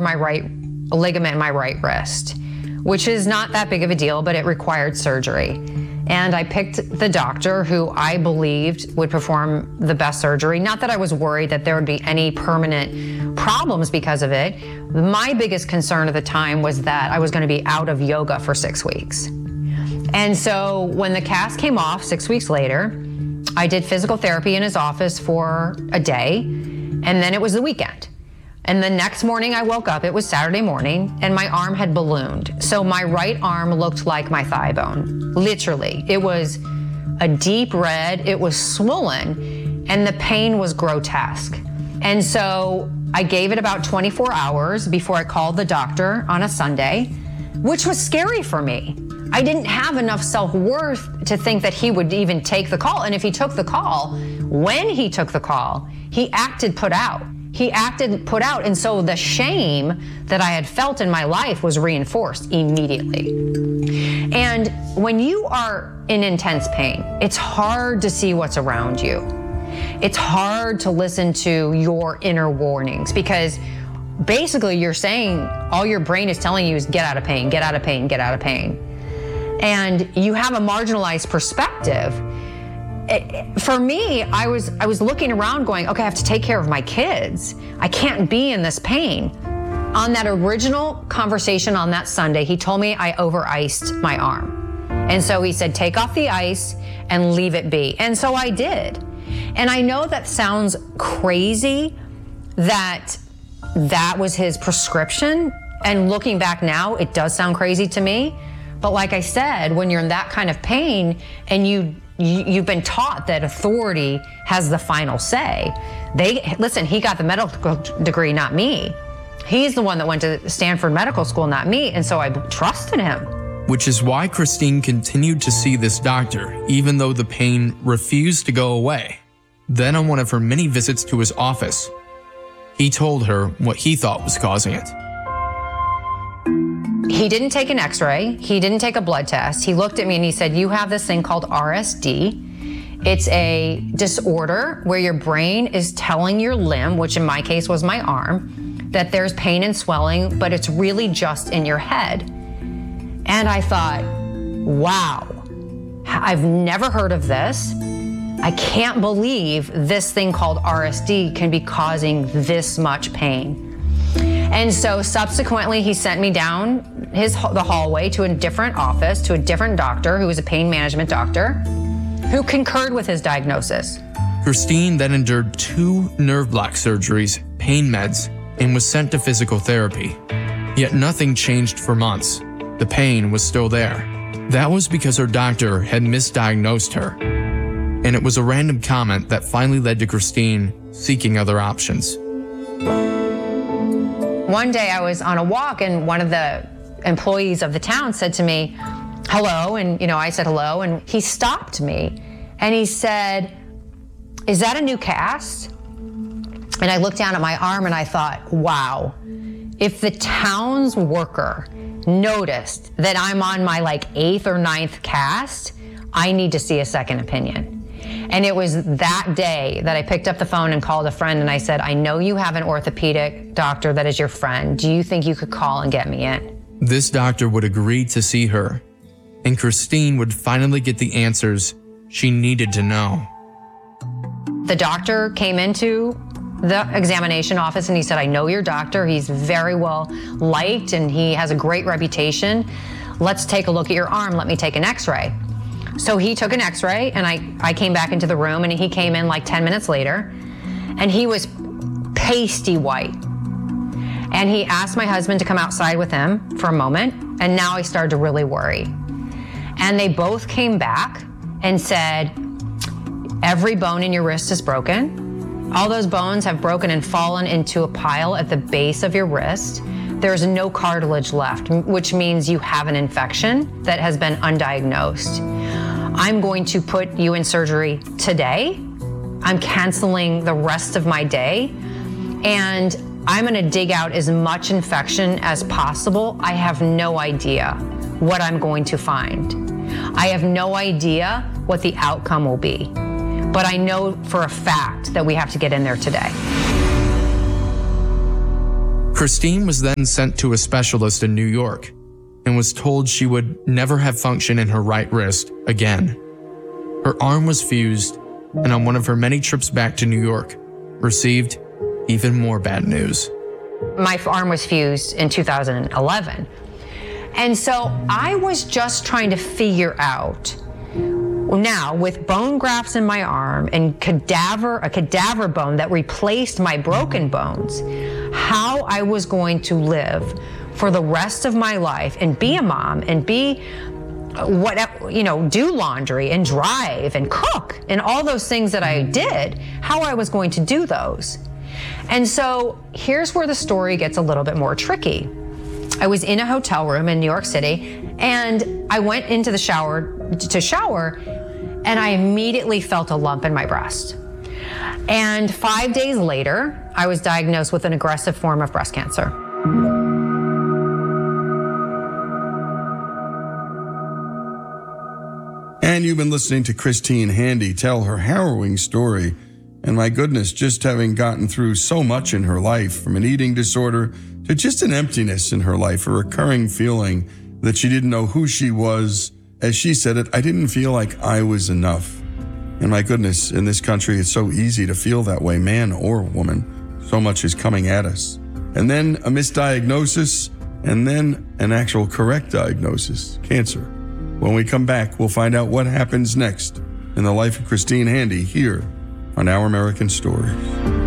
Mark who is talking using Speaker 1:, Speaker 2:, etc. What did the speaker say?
Speaker 1: my right ligament in my right wrist, which is not that big of a deal, but it required surgery. And I picked the doctor who I believed would perform the best surgery. Not that I was worried that there would be any permanent problems because of it. My biggest concern at the time was that I was going to be out of yoga for 6 weeks. And so when the cast came off 6 weeks later, I did physical therapy in his office for a day, and then it was the weekend. And the next morning I woke up, it was Saturday morning, and my arm had ballooned. So my right arm looked like my thigh bone, literally. It was a deep red, it was swollen, and the pain was grotesque. And so I gave it about 24 hours before I called the doctor on a Sunday, which was scary for me. I didn't have enough self-worth to think that he would even take the call. And if he took the call, when he took the call, he acted put out. He acted put out, and so the shame that I had felt in my life was reinforced immediately. And when you are in intense pain, it's hard to see what's around you. It's hard to listen to your inner warnings, because basically you're saying, all your brain is telling you is get out of pain, get out of pain, get out of pain. And you have a marginalized perspective. For me, I was looking around going, okay, I have to take care of my kids. I can't be in this pain. On that original conversation on that Sunday, he told me I over-iced my arm. And so he said, take off the ice and leave it be. And so I did. And I know that sounds crazy that that was his prescription. And looking back now, it does sound crazy to me. But like I said, when you're in that kind of pain and you've been taught that authority has the final say. Listen, he got the medical degree, not me. He's the one that went to Stanford Medical School, not me, and so I trusted him.
Speaker 2: Which is why Christine continued to see this doctor, even though the pain refused to go away. Then on one of her many visits to his office, he told her what he thought was causing it.
Speaker 1: He didn't take an x-ray. He didn't take a blood test. He looked at me and he said, you have this thing called RSD. It's a disorder where your brain is telling your limb, which in my case was my arm, that there's pain and swelling, but it's really just in your head. And I thought, wow, I've never heard of this. I can't believe this thing called RSD can be causing this much pain. And so subsequently, he sent me down the hallway to a different office, to a different doctor who was a pain management doctor, who concurred with his diagnosis.
Speaker 2: Christine then endured 2 nerve block surgeries, pain meds, and was sent to physical therapy. Yet nothing changed for months. The pain was still there. That was because her doctor had misdiagnosed her. And it was a random comment that finally led to Christine seeking other options.
Speaker 1: One day I was on a walk and one of the employees of the town said to me, hello, and I said hello, and he stopped me and he said, is that a new cast? And I looked down at my arm and I thought, wow, if the town's worker noticed that I'm on my 8th or 9th cast, I need to see a second opinion. And it was that day that I picked up the phone and called a friend and I said, I know you have an orthopedic doctor that is your friend. Do you think you could call and get me in?
Speaker 2: This doctor would agree to see her, and Christine would finally get the answers she needed to know.
Speaker 1: The doctor came into the examination office and he said, I know your doctor. He's very well liked and he has a great reputation. Let's take a look at your arm. Let me take an x-ray. So he took an x-ray and I came back into the room and he came in 10 minutes later and he was pasty white. And he asked my husband to come outside with him for a moment. And now I started to really worry. And they both came back and said, every bone in your wrist is broken. All those bones have broken and fallen into a pile at the base of your wrist. There's no cartilage left, which means you have an infection that has been undiagnosed. I'm going to put you in surgery today. I'm canceling the rest of my day. And I'm going to dig out as much infection as possible. I have no idea what I'm going to find. I have no idea what the outcome will be. But I know for a fact that we have to get in there today.
Speaker 2: Christine was then sent to a specialist in New York and was told she would never have function in her right wrist again. Her arm was fused, and on one of her many trips back to New York, received even more bad news.
Speaker 1: My arm was fused in 2011. And so I was just trying to figure out, now with bone grafts in my arm and a cadaver bone that replaced my broken bones, how I was going to live for the rest of my life and be a mom and be do laundry and drive and cook and all those things that I did, how I was going to do those. And so here's where the story gets a little bit more tricky. I was in a hotel room in New York City, and I went into the shower to shower, and I immediately felt a lump in my breast. And 5 days later, I was diagnosed with an aggressive form of breast cancer.
Speaker 3: And you've been listening to Christine Handy tell her harrowing story. And my goodness, just having gotten through so much in her life, from an eating disorder to just an emptiness in her life, a recurring feeling that she didn't know who she was. As she said it, I didn't feel like I was enough. And my goodness, in this country, it's so easy to feel that way, man or woman. So much is coming at us. And then a misdiagnosis, and then an actual correct diagnosis, cancer. When we come back, we'll find out what happens next in the life of Christine Handy here on Our American Stories.